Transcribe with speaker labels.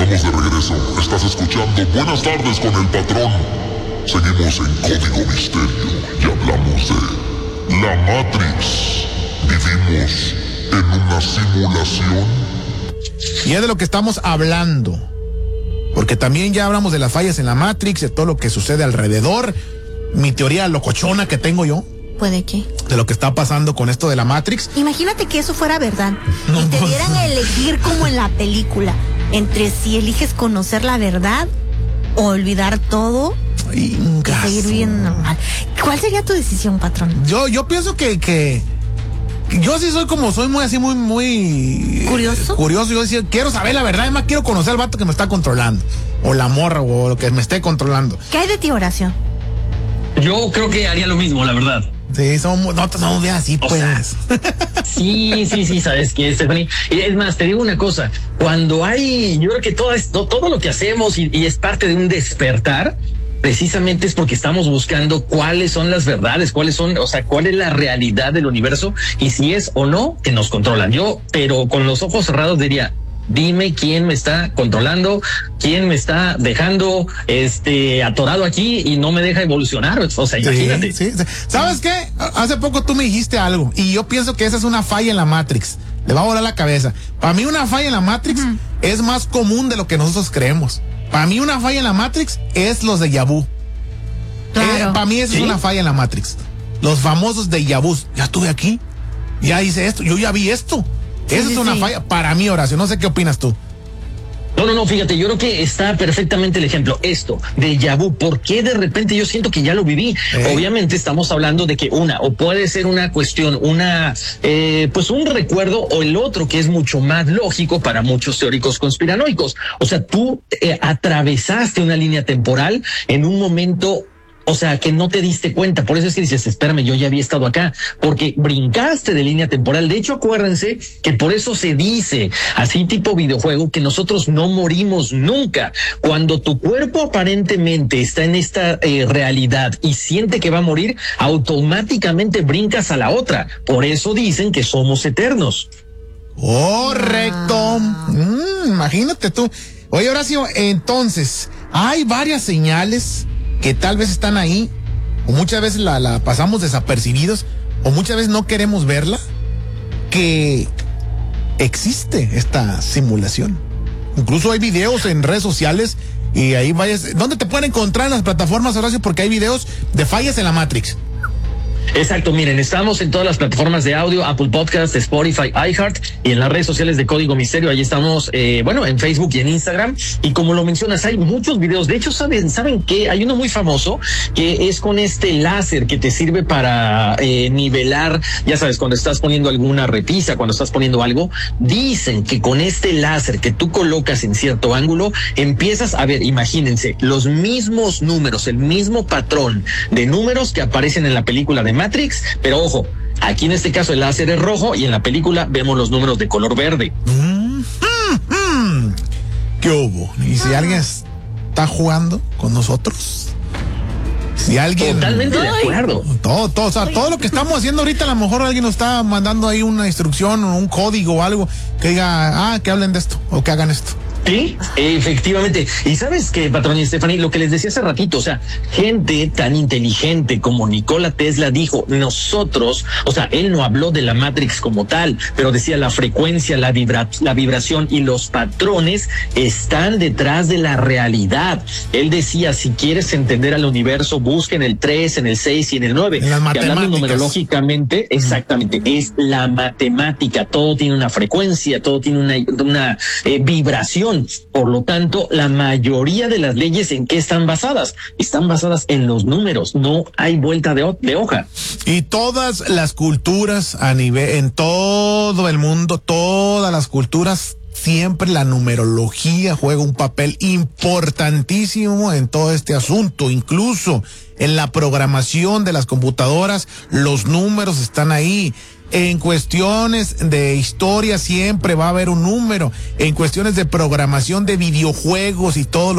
Speaker 1: Estamos de regreso. Estás escuchando Buenas tardes con el patrón. Seguimos en Código Misterio y hablamos de la Matrix. ¿Vivimos en una simulación?
Speaker 2: Y es de lo que estamos hablando. Porque también ya hablamos de las fallas en la Matrix, de todo lo que sucede alrededor. Mi teoría locochona que tengo yo.
Speaker 3: ¿Puede qué?
Speaker 2: De lo que está pasando con esto de la Matrix.
Speaker 3: Imagínate que eso fuera verdad.
Speaker 2: No,
Speaker 3: y te dieran a elegir como en la película. Entre si eliges conocer la verdad o olvidar todo y seguir viviendo normal. ¿Cuál sería tu decisión, patrón?
Speaker 2: Yo pienso que yo sí soy como soy muy así, muy
Speaker 3: ¿Curioso?
Speaker 2: Curioso. Yo decía, quiero saber la verdad, además quiero conocer al vato que me está controlando. O la morra, o lo que me esté controlando.
Speaker 3: ¿Qué hay de ti, Horacio?
Speaker 4: Yo creo que haría lo mismo, la verdad.
Speaker 2: Sí, nosotros somos bien así, pues.
Speaker 4: Sí, ¿sabes qué, Stephanie? Es más, te digo una cosa, cuando yo creo que todo lo que hacemos y es parte de un despertar, precisamente es porque estamos buscando cuáles son las verdades, cuál es la realidad del universo y si es o no que nos controlan. Yo, pero con los ojos cerrados diría, dime quién me está controlando, quién me está dejando atorado aquí y no me deja evolucionar. O sea, imagínate.
Speaker 2: Sí. ¿Sabes qué? Hace poco tú me dijiste algo y yo pienso que esa es una falla en la Matrix. Le va a volar la cabeza. Para mí una falla en la Matrix es más común de lo que nosotros creemos. Para mí una falla en la Matrix es los déjà vu.
Speaker 3: Claro.
Speaker 2: Para mí eso es una falla en la Matrix. Los famosos déjà vus. Ya estuve aquí, ya hice esto, yo ya vi esto. Esa es una falla para mí, Horacio. No sé qué opinas tú.
Speaker 4: No, fíjate, yo creo que está perfectamente el ejemplo. Esto, déjà vu, ¿por qué de repente yo siento que ya lo viví? Obviamente estamos hablando de que o puede ser una cuestión, pues un recuerdo, o el otro que es mucho más lógico para muchos teóricos conspiranoicos. O sea, tú atravesaste una línea temporal en un momento, o sea, que no te diste cuenta. Por eso es que dices, espérame, yo ya había estado acá, porque brincaste de línea temporal. De hecho, acuérdense que por eso se dice, así tipo videojuego, que nosotros no morimos nunca. Cuando tu cuerpo aparentemente está en esta realidad y siente que va a morir, automáticamente brincas a la otra. Por eso dicen que somos eternos.
Speaker 2: Correcto. Imagínate tú. Oye, Horacio, entonces, hay varias señales que tal vez están ahí, o muchas veces la pasamos desapercibidos, o muchas veces no queremos verla, que existe esta simulación. Incluso hay videos en redes sociales y ahí ¿dónde te pueden encontrar en las plataformas, Horacio? Porque hay videos de fallas en la Matrix.
Speaker 4: Exacto, miren, estamos en todas las plataformas de audio, Apple Podcast, Spotify, iHeart y en las redes sociales de Código Misterio. Ahí estamos, en Facebook y en Instagram. Y como lo mencionas, hay muchos videos. De hecho, ¿saben qué? Hay uno muy famoso que es con este láser que te sirve para nivelar, ya sabes, cuando estás poniendo alguna repisa, cuando estás poniendo algo. Dicen que con este láser que tú colocas en cierto ángulo, empiezas a ver, imagínense, los mismos números, el mismo patrón de números que aparecen en la película de Matrix, pero ojo, aquí en este caso el láser es rojo y en la película vemos los números de color verde.
Speaker 2: ¿Qué hubo? ¿Y si alguien está jugando con nosotros? Si alguien...
Speaker 4: Totalmente de acuerdo.
Speaker 2: Todo lo que estamos haciendo ahorita, a lo mejor alguien nos está mandando ahí una instrucción o un código o algo que diga, que hablen de esto o que hagan esto.
Speaker 4: Sí, efectivamente. Y sabes que, patrón y Stephanie, lo que les decía hace ratito, o sea, gente tan inteligente como Nikola Tesla dijo, nosotros, o sea, él no habló de la Matrix como tal, pero decía la frecuencia, la vibración y los patrones están detrás de la realidad. Él decía, si quieres entender al universo, busca en el 3, en el 6 y en el 9.
Speaker 2: En las
Speaker 4: que hablando numerológicamente, exactamente, es la matemática. Todo tiene una frecuencia, todo tiene una vibración. Por lo tanto, la mayoría de las leyes, ¿en qué están basadas? Están basadas en los números. No hay vuelta de hoja.
Speaker 2: Y todas las culturas en todo el mundo, todas las culturas, siempre la numerología juega un papel importantísimo en todo este asunto. Incluso en la programación de las computadoras, los números están ahí. En cuestiones de historia siempre va a haber un número. En cuestiones de programación de videojuegos y todo